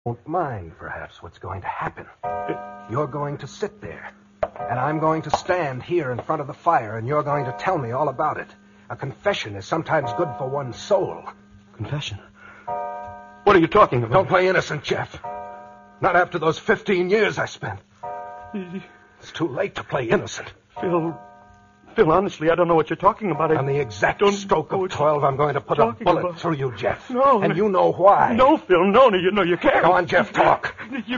won't mind, perhaps, what's going to happen. You're going to sit there, and I'm going to stand here in front of the fire, and you're going to tell me all about it. A confession is sometimes good for one's soul. Confession? What are you talking about? Don't play innocent, Jeff. Not after those 15 years I spent. It's too late to play innocent. Phil, honestly, I don't know what you're talking about. On the exact stroke of 12, I'm going to put a bullet through you, Jeff. No. And you know why. No, Phil, no, you can't. Go on, Jeff, talk.